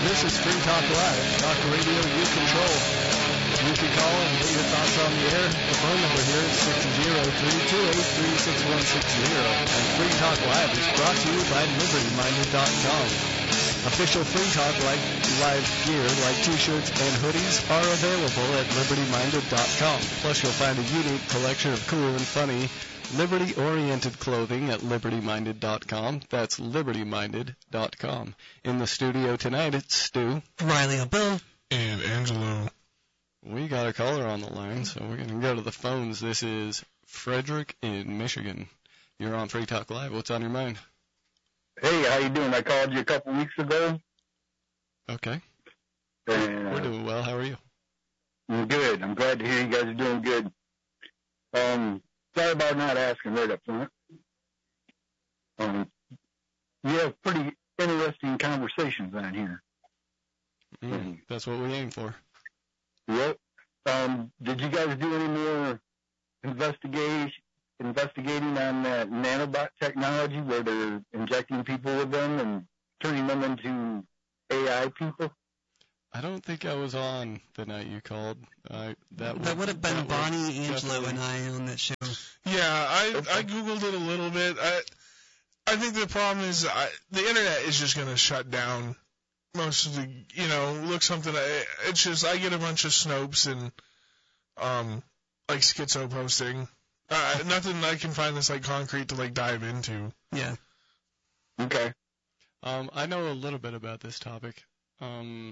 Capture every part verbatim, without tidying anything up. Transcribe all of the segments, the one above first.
This is Free Talk Live, talk radio you control. You can call and get your thoughts on the air. The phone number here is six zero three two eight three six one six zero. And Free Talk Live is brought to you by Liberty Minded dot com. Official Free Talk Live gear like T-shirts and hoodies are available at Liberty Minded dot com. Plus, you'll find a unique collection of cool and funny Liberty-oriented clothing at Liberty Minded dot com. That's Liberty Minded dot com. In the studio tonight, it's Stu, Riley, Bill, and Angelo. We got a caller on the line, so we're going to go to the phones. This is Frederick in Michigan. You're on Free Talk Live. What's on your mind? Hey, how you doing? I called you a couple weeks ago. Okay. And, uh, we're doing well. How are you? I'm good. I'm glad to hear you guys are doing good. Um... Sorry about not asking right up front. Um, you have pretty interesting conversations on here. Mm, mm-hmm. That's what we aim for. Yep. Um, did you guys do any more investigation, investigating on that nanobot technology where they're injecting people with them and turning them into A I people? I don't think I was on the night you called. Uh, that that would have been Bonnie, Angelo, definitely. and I on that show. Yeah, I I googled it a little bit. I I think the problem is I, the internet is just going to shut down most of the, you know, look something. I, it's just I get a bunch of Snopes and um like schizo posting. Uh, nothing I can find that's like concrete to like dive into. Yeah. Okay. Um, I know a little bit about this topic. Um.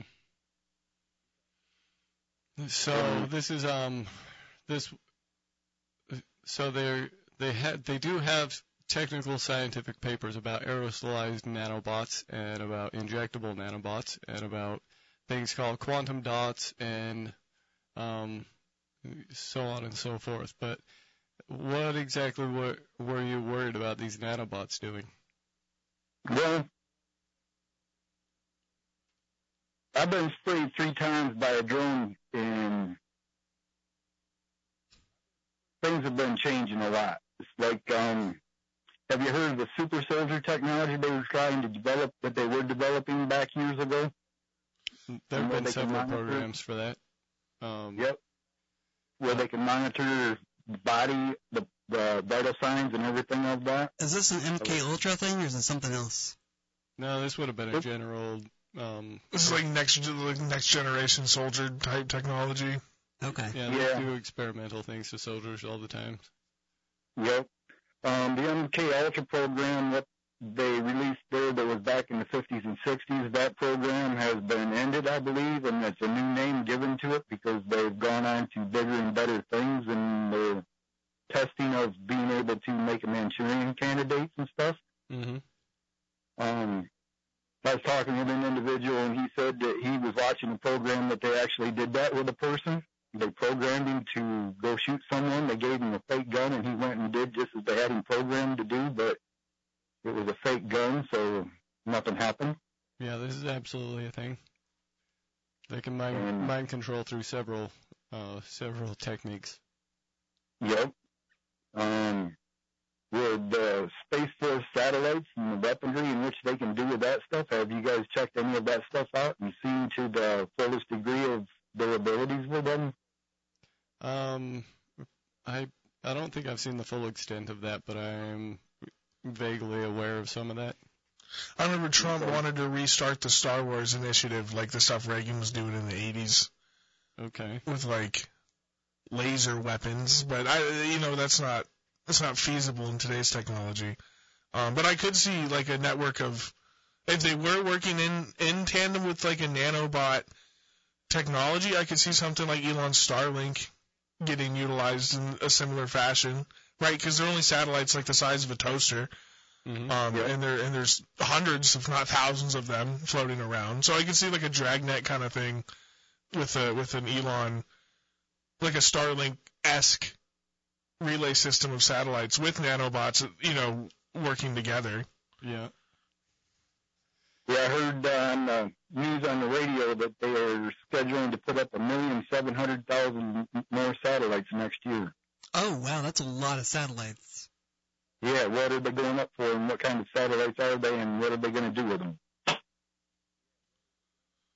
So this is um this so they they ha- they do have technical scientific papers about aerosolized nanobots and about injectable nanobots and about things called quantum dots and um so on and so forth. But what exactly were were you worried about these nanobots doing? Well, I've been sprayed three times by a drone, and things have been changing a lot. It's like, um, have you heard of the super soldier technology they were trying to develop, that they were developing back years ago? There have been several programs for that. Um, yep. Where they can monitor the body, the, the vital signs and everything of that. Is this an M K Ultra thing, or is it something else? No, this would have been a general... Um, this is like next like next generation soldier type technology. Okay. Yeah, they yeah. do experimental things to soldiers all the time. Yep. Um, the M K Ultra program, what they released there, that was back in the fifties and sixties, that program has been ended, I believe, and it's a new name given to it because they've gone on to bigger and better things in the testing of being able to make a Manchurian candidates and stuff. Mm-hmm. Um, I was talking with an individual, and he said that he was watching a program that they actually did that with a person. They programmed him to go shoot someone. They gave him a fake gun, and he went and did just as they had him programmed to do, but it was a fake gun, so nothing happened. Yeah, this is absolutely a thing. They can mind, and, mind control through several uh, several techniques. Yep. Um, with the Space Force satellites and the weaponry in which they can do with that stuff, have you guys checked any of that stuff out and seen to the fullest degree of their abilities with them? Um, I I don't think I've seen the full extent of that, but I'm vaguely aware of some of that. I remember Trump okay. wanted to restart the Star Wars initiative, like the stuff Reagan was doing in the eighties. Okay. With like laser weapons, but I, you know, that's not that's not feasible in today's technology. Um, but I could see like a network of, if they were working in in tandem with like a nanobot technology, I could see something like Elon's Starlink getting utilized in a similar fashion, right? Because they're only satellites like the size of a toaster. Mm-hmm. Um, yeah. and there and there's hundreds, if not thousands, of them floating around. So I could see like a dragnet kind of thing with a with an Elon, like a Starlink-esque relay system of satellites with nanobots, you know, working together. Yeah. Yeah, I heard on uh, news on the radio that they are scheduling to put up a million seven hundred thousand more satellites next year. Oh wow, that's a lot of satellites. Yeah, what are they going up for, and what kind of satellites are they, and what are they going to do with them?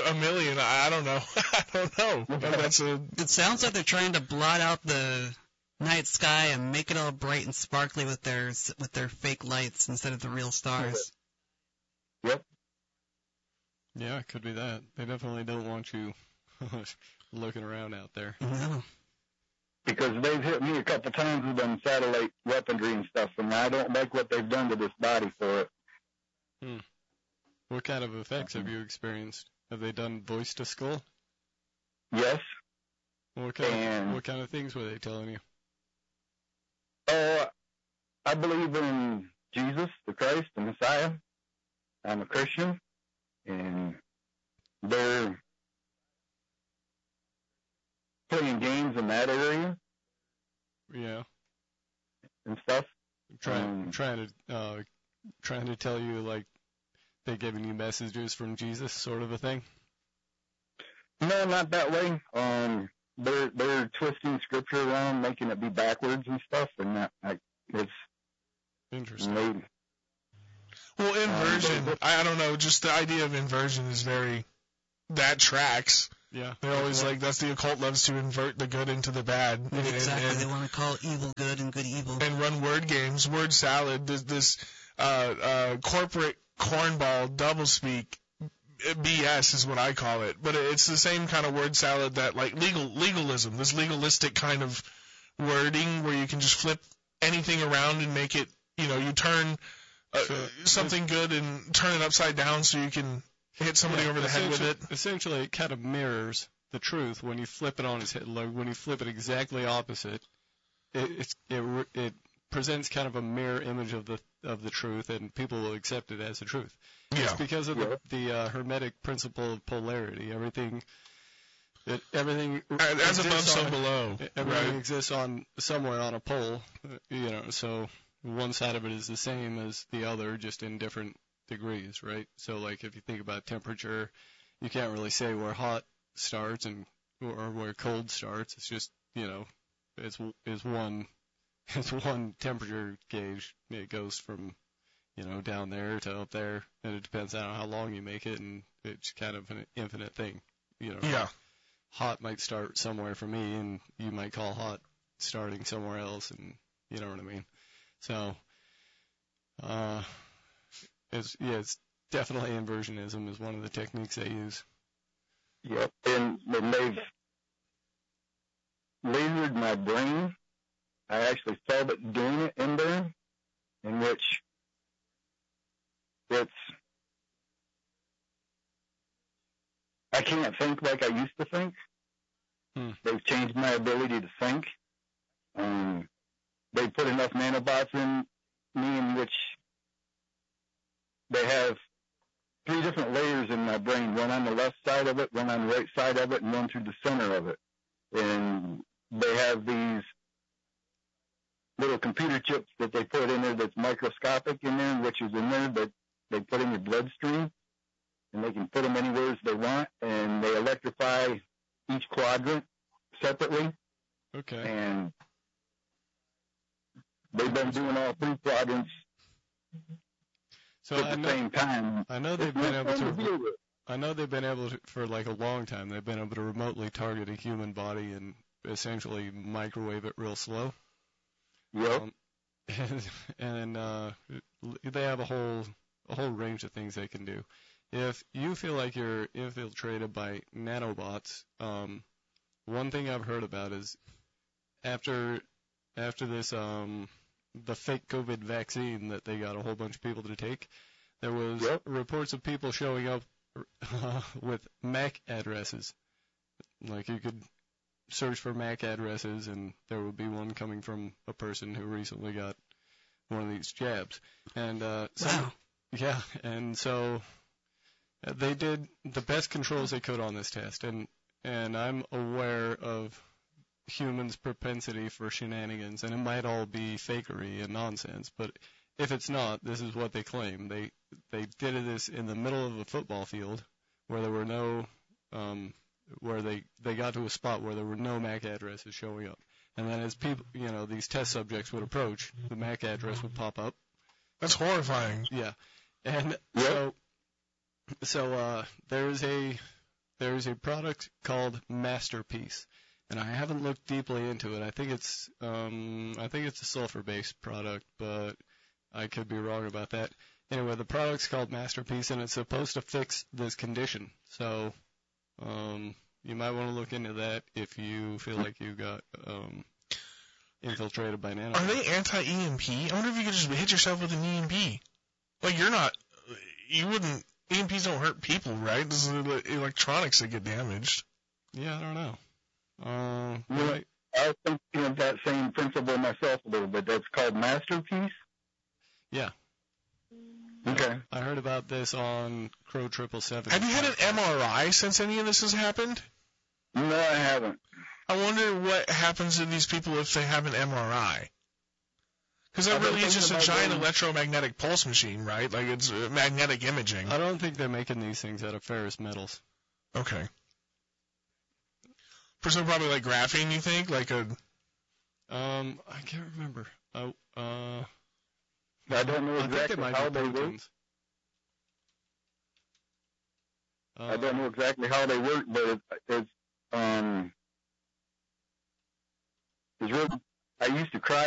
a million. I, I don't know. I don't know. That's a. It sounds like they're trying to blot out the night sky and make it all bright and sparkly with their with their fake lights instead of the real stars. Yep. Yeah, it could be that. They definitely don't want you looking around out there. No. Because they've hit me a couple times with them satellite weaponry and stuff, and I don't like what they've done to this body for it. Hmm. What kind of effects have you experienced? Have they done voice to skull? Yes. What kind and, of, what kind of things were they telling you? Oh, uh, I believe in Jesus, the Christ, the Messiah. I'm a Christian, and they're playing games in that area. Yeah. And stuff. Trying, um, trying to, uh, trying to tell you like they're giving you messages from Jesus, sort of a thing. No, not that way. Um, they're they're twisting scripture around, making it be backwards and stuff, and that I, it's interesting. Made, well, inversion. Um, I, I don't know. Just the idea of inversion is very. That tracks. Yeah. They're always like, that's the occult loves to invert the good into the bad. And, Exactly. and, They want to call evil good and good evil. and run word games, word salad, this, this uh, uh, corporate cornball doublespeak B S is what I call it. But it's the same kind of word salad that, like, legal legalism, this legalistic kind of wording where you can just flip anything around and make it, you know, you turn uh, So, something good and turn it upside down so you can hit somebody yeah, over the head with it. Essentially, it kind of mirrors the truth when you flip it on its head. Like when you flip it exactly opposite, it it's, it it presents kind of a mirror image of the of the truth, and people will accept it as the truth. Yeah. It's because of the the uh, Hermetic principle of polarity. Everything, it, everything As above, exists so on- below. Everything Right. exists on somewhere on a pole, uh, you know. So one side of it is the same as the other, just in different degrees, right? So like if you think about temperature, you can't really say where hot starts and or where cold starts. It's just, you know, it's is one it's one temperature gauge. It goes from, you know, down there to up there, and it depends on how long you make it, and it's kind of an infinite thing. You know, Yeah. hot might start somewhere for me, and you might call hot starting somewhere else, and you know what I mean. So, uh, it's yeah, it's definitely inversionism is one of the techniques they use. Yep. And when they've lasered my brain, I actually felt it doing it in there, in which it's, I can't think like I used to think. Hmm. They've changed my ability to think. Um, they put enough nanobots in me in which they have three different layers in my brain, one on the left side of it, one on the right side of it, and one through the center of it. And they have these little computer chips that they put in there that's microscopic in there, which is in there that they put in your bloodstream, and they can put them anywhere as they want, and they electrify each quadrant separately, Okay. and they've been doing all three quadrants So at I the know same time. I know they've It's been no able fun to to deal with. I know they've been able to for like a long time. They've been able to remotely target a human body and essentially microwave it real slow. Yep. Um, and and uh, they have a whole a whole range of things they can do. If you feel like you're infiltrated by nanobots, um, one thing I've heard about is after after this um, the fake COVID vaccine that they got a whole bunch of people to take, there was Yep. reports of people showing up uh, with M A C addresses. Like you could search for M A C addresses, and there would be one coming from a person who recently got one of these jabs. And uh, some, Wow. yeah, and so uh, they did the best controls they could on this test, and and I'm aware of humans' propensity for shenanigans, and it might all be fakery and nonsense, but if it's not, this is what they claim. They they did this in the middle of a football field where there were no um, where they, they got to a spot where there were no M A C addresses showing up. And then as people, you know, these test subjects would approach, the M A C address would pop up. That's horrifying. Yeah. And Yep. so, so, uh, there's a, there's a product called Masterpiece, and I haven't looked deeply into it. I think it's um, I think it's a sulfur-based product, but I could be wrong about that. Anyway, the product's called Masterpiece, and it's supposed to fix this condition. So um, you might want to look into that if you feel like you got um, infiltrated by nano. Are they anti-E M P? I wonder if you could just hit yourself with an E M P. Like, you're not, you wouldn't, E M Ps don't hurt people, right? This is electronics that get damaged. Yeah, I don't know. Uh, Yeah. right. I was thinking of that same principle myself a little bit. That's called Masterpiece. Yeah. Okay. I heard about this on Crow Triple Seven. Have you had an M R I since any of this has happened? No, I haven't. I wonder what happens to these people if they have an M R I. Because that I've been really is just a thinking about giant going- electromagnetic pulse machine, right? Like, it's uh, magnetic imaging. I don't think they're making these things out of ferrous metals. Okay. For some probably like graphene, you think? Like a... Um, I can't remember. I, uh, I don't know I think exactly they might how be they work. proteins. Uh, I don't know exactly how they work, but it, it's um, it's really. I used to cry